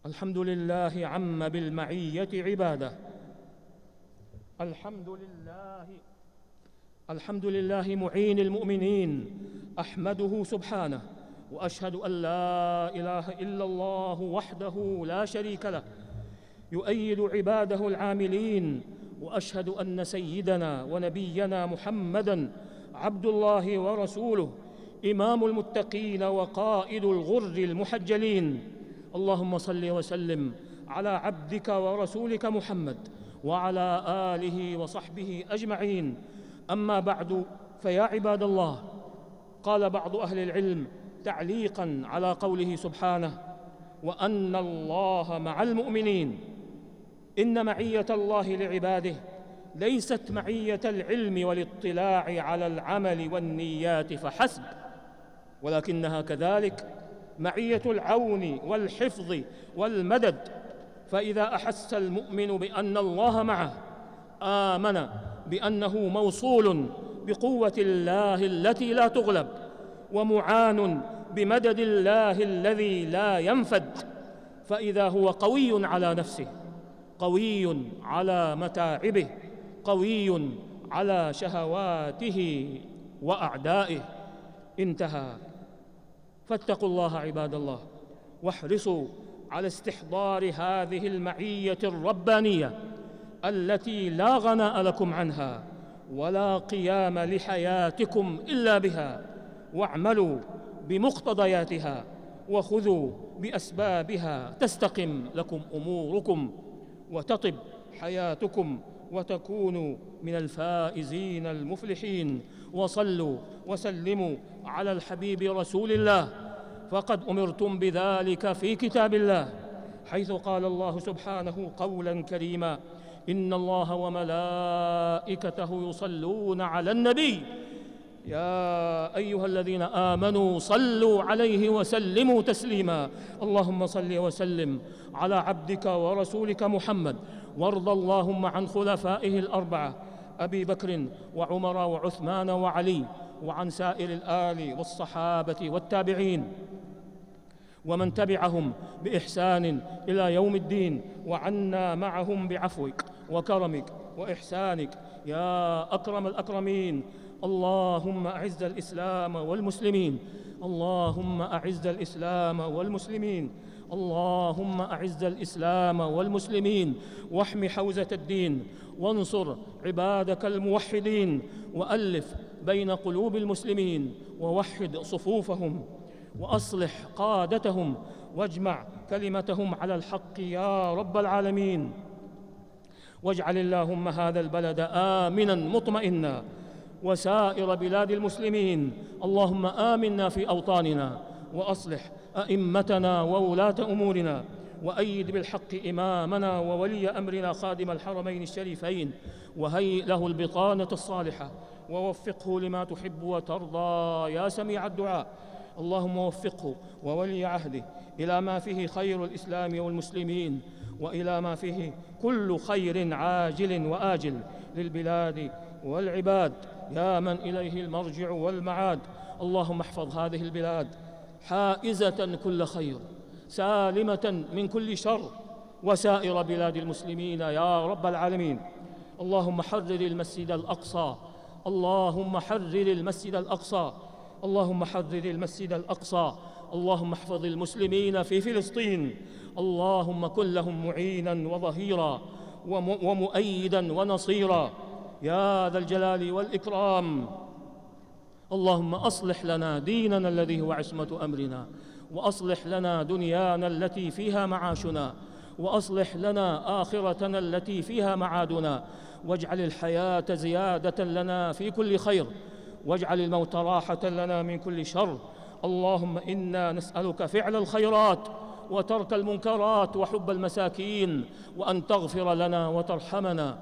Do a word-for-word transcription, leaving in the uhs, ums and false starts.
الحمد لله عم بالمعية عباده. الحمد لله الحمد لله معين المؤمنين. أحمده سبحانه وأشهد أن لا إله إلا الله وحده لا شريك له يؤيد عباده العاملين. وأشهد أن سيدنا ونبينا محمدًا عبد الله ورسوله، إمام المتقين وقائد الغر المحجلين. اللهم صل وسلم على عبدك ورسولك محمد وعلى آله وصحبه أجمعين. أما بعد، فيا عباد الله، قال بعض أهل العلم تعليقاً على قوله سبحانه: وأن الله مع المؤمنين. إن معية الله لعباده ليست معية العلم والاطلاع على العمل والنيات فحسب، ولكنها كذلك معية العون والحفظ والمدد. فإذا أحس المؤمن بأن الله معه آمن بأنه موصول بقوة الله التي لا تغلب، ومعان بمدد الله الذي لا ينفد. فإذا هو قوي على نفسه، قوي على متاعبه، قوي على شهواته وأعدائه. انتهى. فاتقوا الله عباد الله، واحرصوا على استحضار هذه المعية الربانية التي لا غناء لكم عنها ولا قيام لحياتكم إلا بها، واعملوا بمقتضياتها وخذوا بأسبابها تستقم لكم أموركم وتطب حياتكم وتكونوا من الفائزين المفلحين. وصلوا وسلموا على الحبيب رسول الله، فقد أمرتم بذلك في كتاب الله، حيث قال الله سبحانه قولا كريما: إن الله وملائكته يصلون على النبي يا أيها الذين آمنوا صلوا عليه وسلموا تسليما. اللهم صل وسلم على عبدك ورسولك محمد، وارض اللهم عن خلفائه الأربعة أبي بكر وعمر وعثمان وعلي، وعن سائر الآل والصحابة والتابعين ومن تبعهم بإحسان إلى يوم الدين، وعنا معهم بعفوك وكرمك وإحسانك يا أكرم الأكرمين. اللهم أعز الإسلام والمسلمين، اللهم أعز الإسلام والمسلمين، اللهم أعز الإسلام والمسلمين، واحم حوزة الدين، وانصر عبادك الموحدين، وألف بين قلوب المسلمين، ووحد صفوفهم، وأصلح قادتهم، واجمع كلمتهم على الحق يا رب العالمين. واجعل اللهم هذا البلد آمناً مطمئناً، وسائر بلاد المسلمين. اللهم آمنا في أوطاننا، وأصلح أئمتنا وولاة أمورنا، وأيد بالحق إمامنا وولي أمرنا خادم الحرمين الشريفين، وهيئ له البطانة الصالحة، ووفقه لما تحب وترضى يا سميع الدعاء. اللهم وفقه وولي عهده إلى ما فيه خير الإسلام والمسلمين، وإلى ما فيه كل خير عاجل وآجل للبلاد والعباد، يا من إليه المرجع والمعاد. اللهم احفظ هذه البلاد حائزة كل خير، سالمة من كل شر، وسائر بلاد المسلمين يا رب العالمين. اللهم حرر المسجد الأقصى، اللهم حرر المسجد الأقصى، اللهم حرر المسجد الأقصى. اللهم احفظ المسلمين في فلسطين، اللهم كن لهم معينا وظهيرا ومؤيدا ونصيرا يا ذا الجلال والإكرام. اللهم أصلح لنا ديننا الذي هو عصمة أمرنا، وأصلح لنا دنيانا التي فيها معاشنا، وأصلح لنا آخرتنا التي فيها معادنا، واجعل الحياة زيادة لنا في كل خير، واجعل الموت راحة لنا من كل شر. اللهم إنا نسألك فعل الخيرات وترك المنكرات وحب المساكين، وأن تغفر لنا وترحمنا.